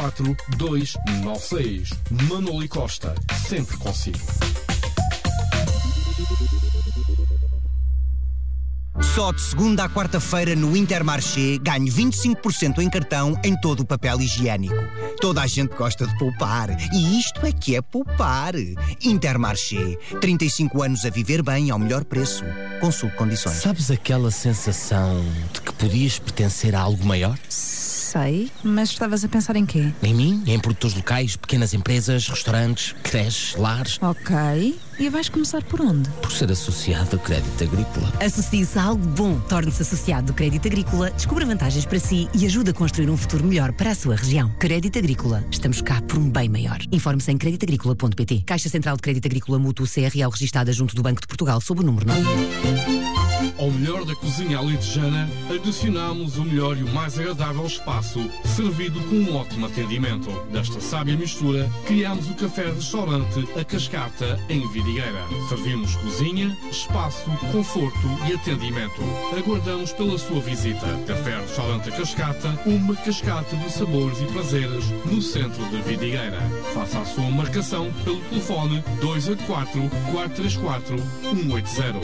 214-296. Manolo e Costa, sempre consigo. Só de segunda à quarta-feira no Intermarché ganho 25% em cartão em todo o papel higiênico. Toda a gente gosta de poupar e isto é que é poupar. Intermarché, 35 anos a viver bem ao melhor preço. Consulte condições. Sabes aquela sensação de que podias pertencer a algo maior? Sei, mas estavas a pensar em quê? Em mim, em produtores locais, pequenas empresas, restaurantes, creches, lares. Ok, e vais começar por onde? Por ser associado ao Crédito Agrícola. Associe-se a algo bom, torne-se associado do Crédito Agrícola, descubra vantagens para si e ajude a construir um futuro melhor para a sua região. Crédito Agrícola, estamos cá por um bem maior. Informe-se em creditagricola.pt. Caixa Central de Crédito Agrícola Mútuo CRL registada junto do Banco de Portugal sob o número 9. Ao melhor da cozinha alentejana, adicionamos o melhor e o mais agradável espaço, servido com um ótimo atendimento. Desta sábia mistura, criamos o café-restaurante A Cascata, em Vidigueira. Servimos cozinha, espaço, conforto e atendimento. Aguardamos pela sua visita. Café-restaurante A Cascata, uma cascata de sabores e prazeres no centro de Vidigueira. Faça a sua marcação pelo telefone 284-434-180.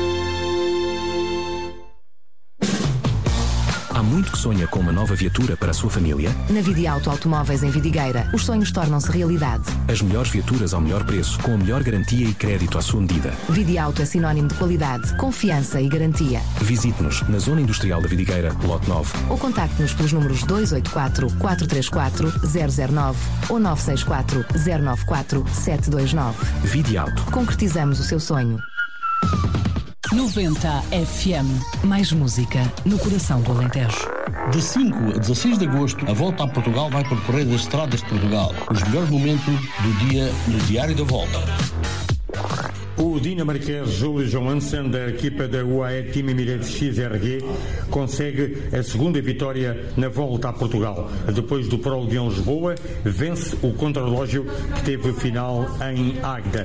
Há muito que sonha com uma nova viatura para a sua família? Na Vidiauto Automóveis em Vidigueira, os sonhos tornam-se realidade. As melhores viaturas ao melhor preço, com a melhor garantia e crédito à sua medida. Vidiauto é sinónimo de qualidade, confiança e garantia. Visite-nos na Zona Industrial da Vidigueira, Lote 9. Ou contacte-nos pelos números 284-434-009 ou 964-094-729. Vidiauto. Concretizamos o seu sonho. 90 FM. Mais música no coração do Alentejo. De 5 a 16 de agosto, a Volta a Portugal vai percorrer as estradas de Portugal. Os melhores momentos do dia no Diário da Volta. O dinamarquês Júlio Johansen, da equipa da UAE Team Emirates XRG, consegue a segunda vitória na Volta a Portugal. Depois do prólogo em Lisboa, vence o contrarrelógio que teve final em Águeda.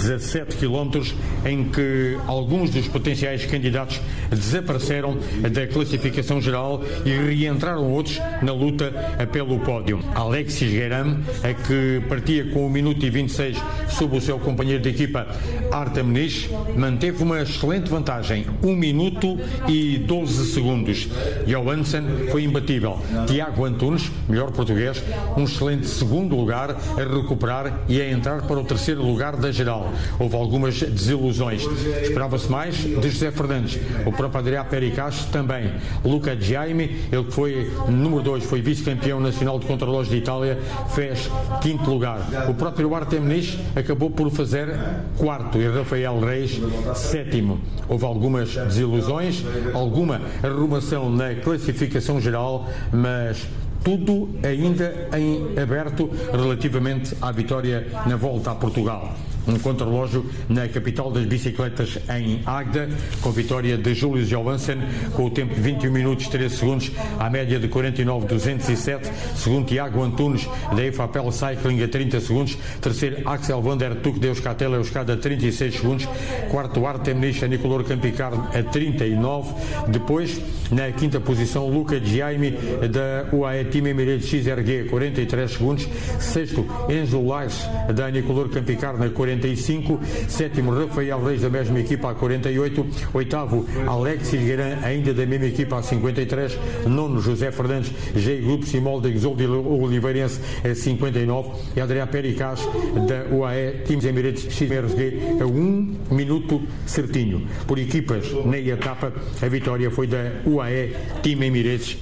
17 quilómetros em que alguns dos potenciais candidatos desapareceram da classificação geral e reentraram outros na luta pelo pódio. Alexis Guéram, que partia com 1 minuto e 26 sob o seu companheiro de equipa Artem Muniz, manteve uma excelente vantagem, 1 minuto e 12 segundos. Johansen foi imbatível. Tiago Antunes, melhor português, um excelente segundo lugar a recuperar e a entrar para o terceiro lugar da geral. Houve algumas desilusões. Esperava-se mais de José Fernandes. O próprio Adrià Pericas também. Luca Jaime, ele que foi número 2, foi vice-campeão nacional de contrarrelógio de Itália, fez 5º lugar. O próprio Artem Muniz acabou por fazer 4º e Rafael Reis 7º. Houve algumas desilusões, alguma arrumação na classificação geral, mas tudo ainda em aberto relativamente à vitória na Volta a Portugal. Um contrarrelógio na capital das bicicletas em Águeda, com vitória de Júlio Johansen, com o tempo de 21 minutos 13 segundos, à média de 49,207. Segundo Tiago Antunes, da EFAPEL Cycling, a 30 segundos. Terceiro, Axel van der Tuck, da Euskaltel Euskadi, a 36 segundos. Quarto, Artem Muniz, a Nicolor Campicar, a 39. Depois, na quinta posição, Luca Jaime, da UAE Team Emirates XRG, 43 segundos. Sexto, Enzo Lais, da Nicolor Campicar, na 45. Sétimo, Rafael Reis, da mesma equipa, a 48. Oitavo, Alexis Guéram, ainda da mesma equipa, a 53. Nono, José Fernandes, G Grupo Simol da Exoldi Oliveirense, a 59. E Adrià Pericas, da UAE Team Emirates XRG, a 1 minuto certinho. Por equipas, na etapa, a vitória foi da UAE Team Emirates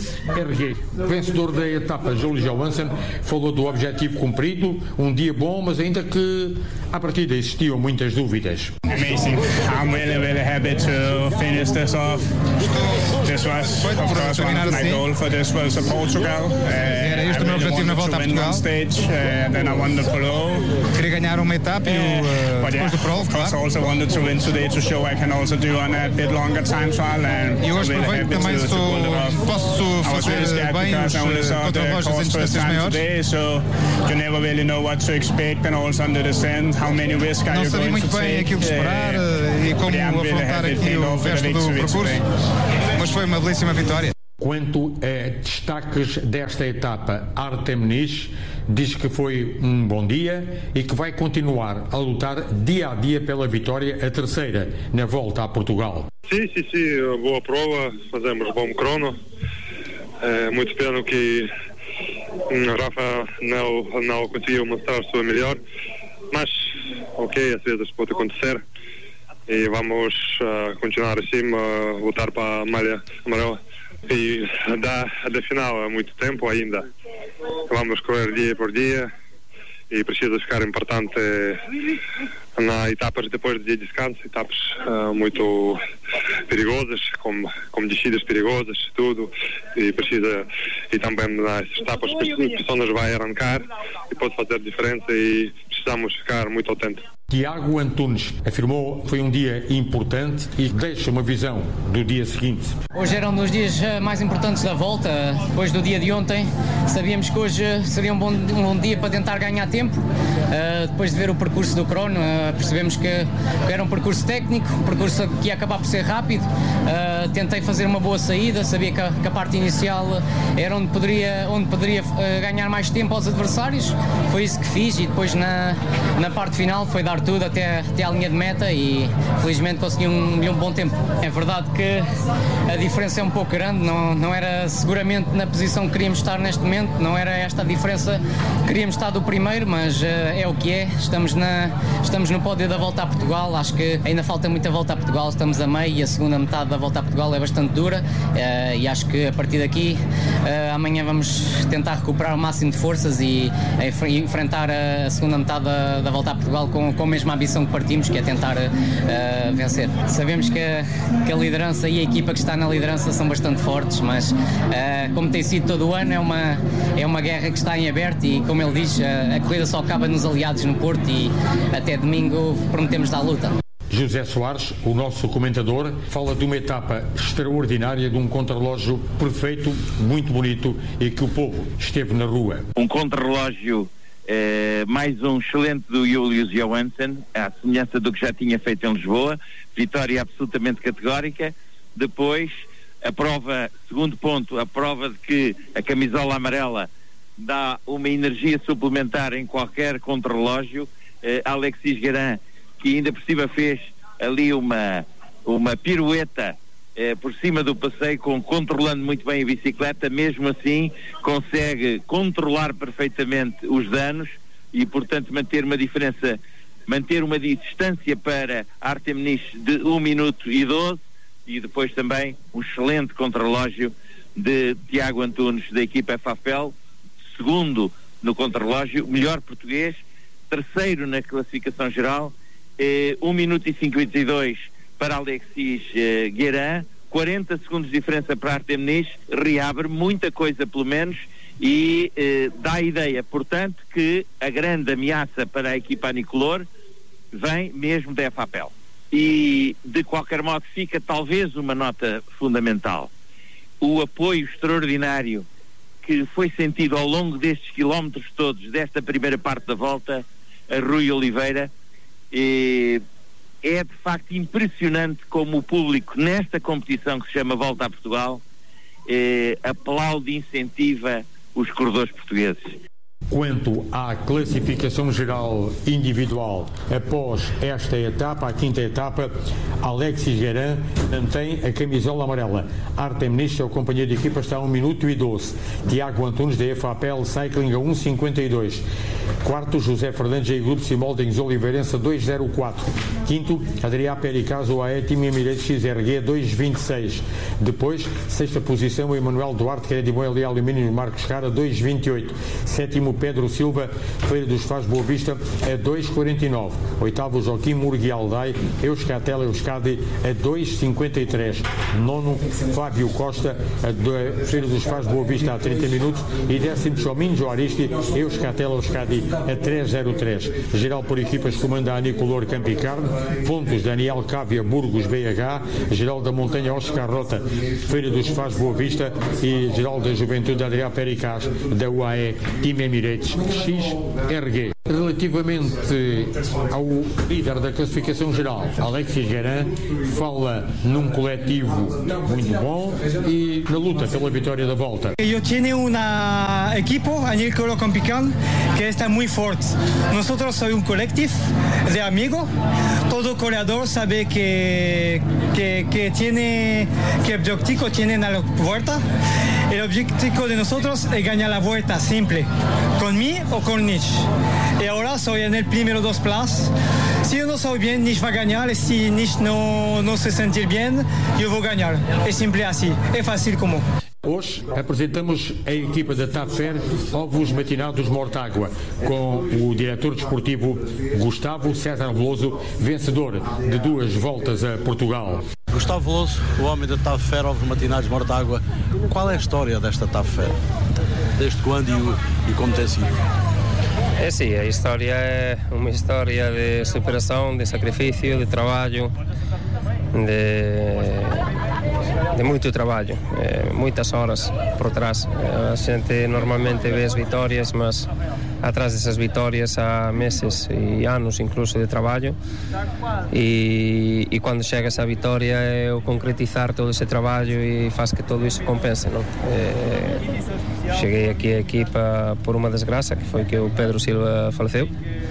XRG. Vencedor da etapa, Júlio Johansen, falou do objetivo cumprido, um dia bom, mas ainda que à partida existiam muitas dúvidas. Amazing. I'm really happy to finish this off. This was, of course, one of my goals for this was Portugal. Era este o meu objetivo na Volta a Portugal. Then I won the Prologue. Queria ganhar uma etapa e depois do Prologue, claro. I also wanted to win today to show I can also do on a bit longer time trial. E hoje provei que também posso fazer bem os contrarrelógios em distâncias maiores. So you never really know what to expect and also under the stand how many risks are you going to take. Não sabia muito bem aquilo que esperar e como afrontar aqui o resto do percurso, mas foi uma belíssima vitória. Quanto a destaques desta etapa, Artem Nish diz que foi um bom dia e que vai continuar a lutar dia a dia pela vitória, a terceira na volta a Portugal. Sim, boa prova, fazemos bom crono. Muito pena que Rafa não conseguiu mostrar o seu melhor, mas ok, às vezes pode acontecer e vamos continuar assim, lutar para a malha amarela. E da final há muito tempo ainda. Vamos correr dia por dia e precisa ficar importante nas etapas depois do dia de descanso, etapas muito perigosas, com descidas perigosas, tudo, e também nas etapas que as pessoas vão arrancar e pode fazer diferença e precisamos ficar muito atentos. Tiago Antunes afirmou que foi um dia importante e deixa uma visão do dia seguinte. Hoje era um dos dias mais importantes da volta, depois do dia de ontem. Sabíamos que hoje seria um bom dia para tentar ganhar tempo. Depois de ver o percurso do crono, percebemos que era um percurso técnico, um percurso que ia acabar por ser rápido. Tentei fazer uma boa saída, sabia que a parte inicial era onde poderia ganhar mais tempo aos adversários. Foi isso que fiz e depois na parte final foi dar tudo até à linha de meta e felizmente consegui um bom tempo. É verdade que a diferença é um pouco grande, não era seguramente na posição que queríamos estar neste momento, não era esta a diferença, queríamos estar do primeiro, mas é o que é, estamos no pódio da Volta a Portugal, acho que ainda falta muita Volta a Portugal, estamos a meio e a segunda metade da Volta a Portugal é bastante dura e acho que a partir daqui amanhã vamos tentar recuperar o máximo de forças e enfrentar a segunda metade da Volta a Portugal com a mesma ambição que partimos, que é tentar vencer. Sabemos que a liderança e a equipa que está na liderança são bastante fortes, mas como tem sido todo o ano, é uma guerra que está em aberto e, como ele diz, a corrida só acaba nos aliados no Porto e até domingo prometemos dar luta. José Soares, o nosso comentador, fala de uma etapa extraordinária, de um contrarrelógio perfeito, muito bonito e que o povo esteve na rua. Um contrarrelógio mais um excelente do Julius Johansson, à semelhança do que já tinha feito em Lisboa, vitória absolutamente categórica. Depois, a prova, segundo ponto, a prova de que a camisola amarela dá uma energia suplementar em qualquer contrarrelógio. Alexis Guerin, que ainda por cima fez ali uma pirueta por cima do passeio, controlando muito bem a bicicleta, mesmo assim consegue controlar perfeitamente os danos e, portanto, manter uma distância para Artem Nish de 1 minuto e 12, e depois também um excelente contrarrelógio de Tiago Antunes da equipa FAPEL, segundo no contrarrelógio, melhor português, terceiro na classificação geral, 1 minuto e 52 para Alexis Guerin, 40 segundos de diferença para Artem Nish, reabre muita coisa pelo menos e dá a ideia, portanto, que a grande ameaça para a equipa Anicolor vem mesmo da FAPEL. E, de qualquer modo, fica talvez uma nota fundamental. O apoio extraordinário que foi sentido ao longo destes quilómetros todos, desta primeira parte da volta, a Rui Oliveira, é de facto impressionante como o público nesta competição que se chama Volta a Portugal aplaude e incentiva os corredores portugueses. Quanto à classificação geral individual após esta etapa, a quinta etapa, Alexis Guerin mantém a camisola amarela. Artem Nish, o companheiro de equipa, está a 1 minuto e 12. Tiago Antunes da FAPEL Cycling a 1,52. Quarto, José Fernandes e Grupo Simoldens Oliveirense a 2,04. Quinto, Adrià Pericaso AE Team Emirates XRG 2,26. Depois, sexta posição, Emanuel Duarte Crédito e Alumínios Marcos Cara 2,28. Sétimo, Pedro Silva Feira dos Faz Boa Vista a 2,49. Oitavo, Joaquim Murgui Aldai Euskatel Euskadi a 2,53. Nono, Fábio Costa a Feira dos Faz Boa Vista a 30 minutos. E décimo, Chominho Joaristi Euskatel Euskadi a 3,03. Geral por equipas comanda a Anicolor Campicarne. Pontos, Daniel Cávia Burgos BH. Geral da Montanha Oscar Rota Feira dos Faz Boa Vista. E geral da Juventude Adrià Pericaz da UAE Team Emirates XRG. Relativamente ao líder da classificação geral, Alexis Garan, fala num coletivo muito bom e na luta pela vitória da volta. Eu tenho uma equipe a nível colombiano que está muito forte. Nós somos um coletivo de amigos. Todo corredor sabe que objetivo tiene na volta. O objetivo de nós é ganhar a volta simple, comigo ou com Nietzsche. E agora sou no primeiro dos plazos. Se eu não sou bem, Nietzsche vai ganhar. E se Nietzsche não se sentir bem, eu vou ganhar. É simples assim. É fácil como. Hoje apresentamos a equipa da TAFFER Ovos Matinados Mortágua, com o diretor desportivo Gustavo César Veloso, vencedor de 2 voltas a Portugal. Gustavo Veloso, o homem da TAFFER Ovos Matinados Mortágua, qual é a história desta TAFFER? Desde quando e como tem sido? É sim, a história é uma história de superação, de sacrifício, de trabalho, de muito trabalho, muitas horas por trás. A gente normalmente vê as vitórias, mas atrás dessas vitórias há meses e anos incluso de trabalho, e quando chega essa vitória é o concretizar todo esse trabalho e faz que tudo isso compense, não? Cheguei aqui à equipa por uma desgraça, que foi que o Pedro Silva faleceu.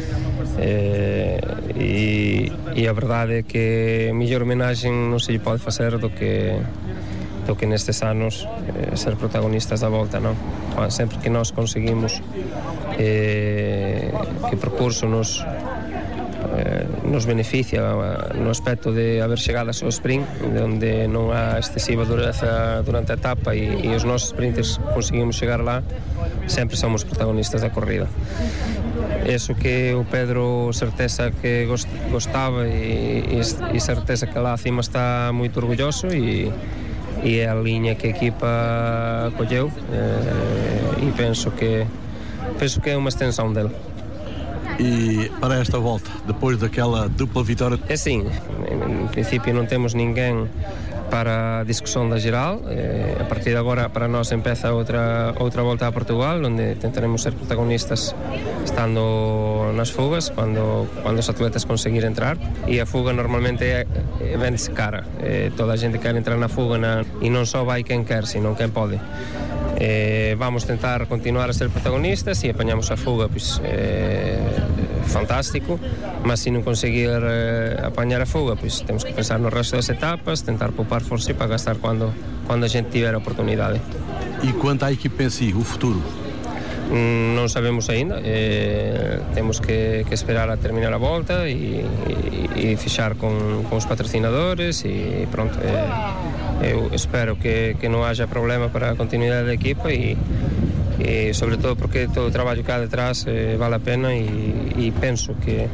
E a verdade é que a melhor homenagem não se lhe pode fazer do que nestes anos ser protagonistas da volta, não? Sempre que nós conseguimos que o percurso nos beneficia no aspecto de haver chegado ao sprint, onde não há excessiva dureza durante a etapa e os nossos sprinters conseguimos chegar lá, sempre somos protagonistas da corrida. Isso que o Pedro certeza que gostava e certeza que lá acima está muito orgulhoso e é a linha que a equipa acolheu e penso que é uma extensão dele. E para esta volta, depois daquela dupla vitória? É sim, em princípio não temos ninguém para a discussão da geral. A partir de agora para nós empieza outra volta a Portugal, onde tentaremos ser protagonistas estando nas fugas quando os atletas conseguirem entrar, e a fuga normalmente vende-se cara. Toda a gente quer entrar na fuga e não só vai quem quer, senão quem pode. Vamos tentar continuar a ser protagonistas. Se apanhamos a fuga, pois fantástico, mas se não conseguir apanhar a fuga, pois temos que pensar no resto das etapas, tentar poupar força para gastar quando a gente tiver a oportunidade. E quanto à equipa em si, o futuro? Não sabemos ainda, temos que esperar a terminar a volta e fechar com os patrocinadores e pronto. Eu espero que não haja problema para a continuidade da equipa e sobretudo porque todo o trabalho que há detrás vale a pena e penso que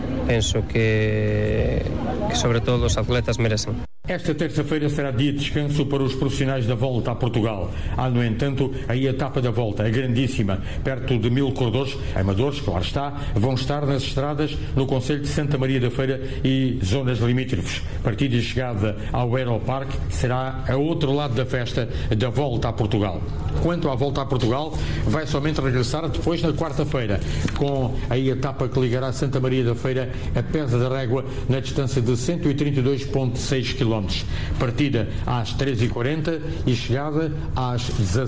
sobretudo os atletas merecem. Esta terça-feira será dia de descanso para os profissionais da volta a Portugal. Há, no entanto, a etapa da volta, a grandíssima, perto de 1000 corredores, amadores, claro está, vão estar nas estradas no concelho de Santa Maria da Feira e zonas limítrofes. Partida e chegada ao Aeroparque será a outro lado da festa da volta a Portugal. Quanto à volta a Portugal, vai somente regressar depois na quarta-feira, com a etapa que ligará Santa Maria da Feira a Pesa da Régua, na distância de 132,6 km. Partida às 13h40 e chegada às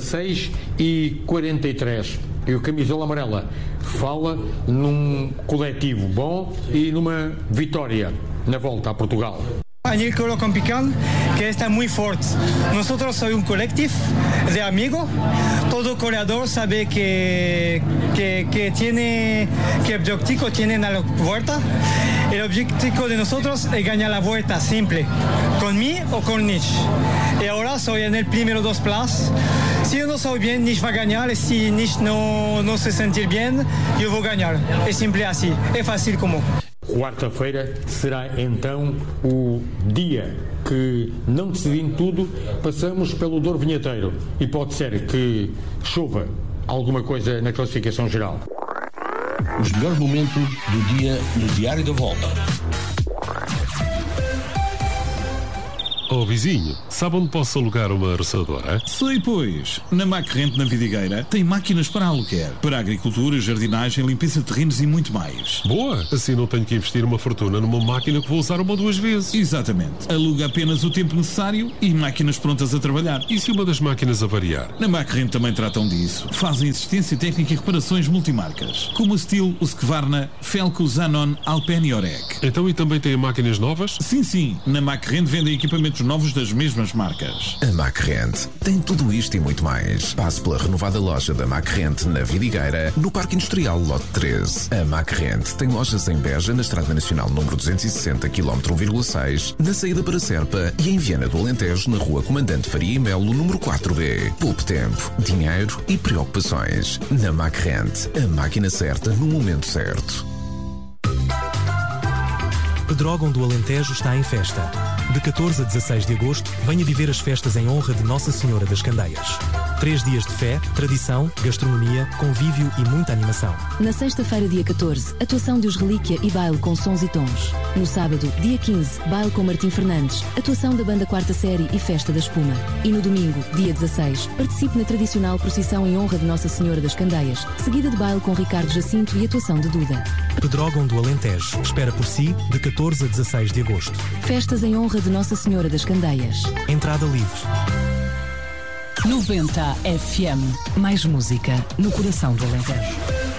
16h43. E o Camisola Amarela fala num coletivo bom e numa vitória na volta a Portugal. A nível colombiano que está muito forte. Nós somos um coletivo de amigos. Todo corredor sabe que objetivo tiene na volta. O objetivo de nós é ganhar a volta simple, comigo ou com Nietzsche. E agora sou no primeiro dos plazos. Se eu não sou bem, Nietzsche vai ganhar. E se Nietzsche não se sentir bem, eu vou ganhar. É simples assim. É fácil como. Quarta-feira será então o dia que, não decidindo tudo, passamos pelo Douro Vinheteiro e pode ser que chova alguma coisa na classificação geral. Os melhores momentos do dia no Diário da Volta. Oh, vizinho, sabe onde posso alugar uma roçadora? Sei, pois. Na Macrrente, na Vidigueira, tem máquinas para aluguer. Para agricultura, jardinagem, limpeza de terrenos e muito mais. Boa! Assim não tenho que investir uma fortuna numa máquina que vou usar uma ou duas vezes. Exatamente. Aluga apenas o tempo necessário e máquinas prontas a trabalhar. E se uma das máquinas avariar? Na Macrrente também tratam disso. Fazem assistência técnica e reparações multimarcas. Como a Stihl, Husqvarna, Felco, Zanon, Alpen e Orec. Então e também têm máquinas novas? Sim. Na Macrrente vendem equipamentos novos das mesmas marcas. A Macrrente tem tudo isto e muito mais. Passe pela renovada loja da Macrrente na Vidigueira, no Parque Industrial Lote 13. A Macrrente tem lojas em Beja, na Estrada Nacional número 260, km 1,6, na saída para Serpa e em Viana do Alentejo, na Rua Comandante Faria e Melo, número 4B. Poupe tempo, dinheiro e preocupações. Na Macrrente, a máquina certa no momento certo. Pedrógão do Alentejo está em festa. De 14 a 16 de agosto, venha viver as festas em honra de Nossa Senhora das Candeias. 3 dias de fé, tradição, gastronomia, convívio e muita animação. Na sexta-feira, dia 14, atuação de Os Relíquia e baile com sons e tons. No sábado, dia 15, baile com Martim Fernandes, atuação da banda Quarta Série e Festa da Espuma. E no domingo, dia 16, participe na tradicional procissão em honra de Nossa Senhora das Candeias, seguida de baile com Ricardo Jacinto e atuação de Duda. Pedrógão do Alentejo espera por si de 14 a 16 de agosto. Festas em honra de Nossa Senhora das Candeias. Entrada livre. 90 FM. Mais música no coração do Alentejo.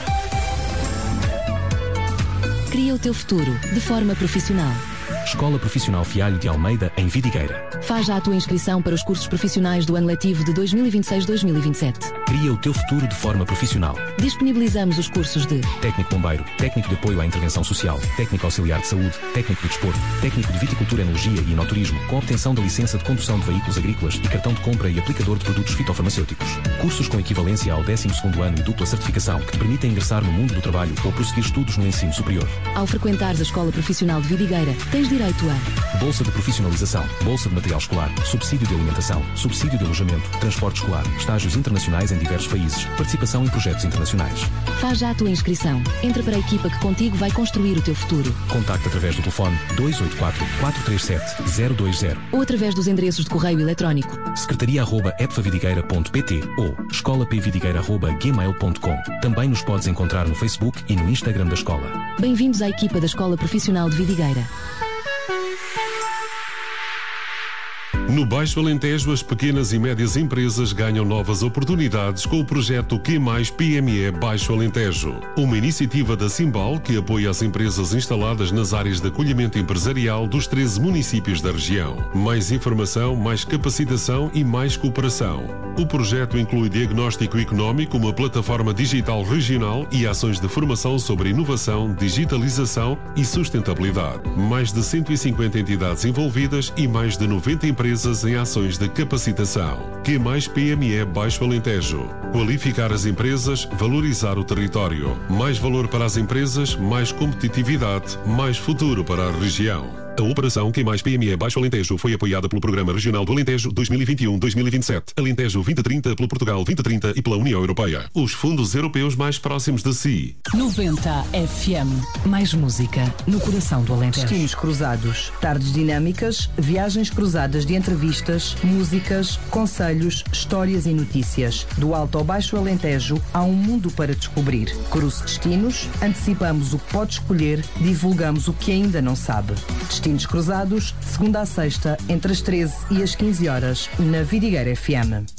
Cria o teu futuro de forma profissional. Escola Profissional Fialho de Almeida, em Vidigueira. Faz já a tua inscrição para os cursos profissionais do ano letivo de 2026-2027. Cria o teu futuro de forma profissional. Disponibilizamos os cursos de técnico bombeiro, técnico de apoio à intervenção social, técnico auxiliar de saúde, técnico de desporto, técnico de viticultura, enologia e enoturismo, com obtenção da licença de condução de veículos agrícolas e cartão de compra e aplicador de produtos fitofarmacêuticos. Cursos com equivalência ao 12º ano e dupla certificação que te permitem ingressar no mundo do trabalho ou prosseguir estudos no ensino superior. Ao frequentares a Escola Profissional de Vidigueira, tens direito a bolsa de profissionalização, bolsa de material escolar, subsídio de alimentação, subsídio de alojamento, transporte escolar, estágios internacionais em diversos países, participação em projetos internacionais. Faz já a tua inscrição. Entra para a equipa que contigo vai construir o teu futuro. Contacte através do telefone 284-437-020 ou através dos endereços de correio eletrónico secretaria@epfavidigueira.pt ou escolapvidigueira@gmail.com. Também nos podes encontrar no Facebook e no Instagram da escola. Bem-vindos à equipa da Escola Profissional de Vidigueira. No Baixo Alentejo, as pequenas e médias empresas ganham novas oportunidades com o projeto QME Baixo Alentejo. Uma iniciativa da Simbal que apoia as empresas instaladas nas áreas de acolhimento empresarial dos 13 municípios da região. Mais informação, mais capacitação e mais cooperação. O projeto inclui diagnóstico económico, uma plataforma digital regional e ações de formação sobre inovação, digitalização e sustentabilidade. Mais de 150 entidades envolvidas e mais de 90 empresas em ações de capacitação. QME Baixo Alentejo. Qualificar as empresas, valorizar o território. Mais valor para as empresas, mais competitividade, mais futuro para a região. A operação QME Baixo Alentejo foi apoiada pelo Programa Regional do Alentejo 2021-2027, Alentejo 2030 pelo Portugal 2030 e pela União Europeia. Os fundos europeus mais próximos de si. 90 FM. Mais música no coração do Alentejo. Destinos cruzados, tardes dinâmicas, viagens cruzadas de entrevistas, músicas, conselhos, histórias e notícias. Do Alto ao Baixo Alentejo há um mundo para descobrir. Cruze destinos, antecipamos o que pode escolher, divulgamos o que ainda não sabe. Destinos cruzados, de segunda a sexta, entre as 13 e as 15 horas, na Vidigueira FM.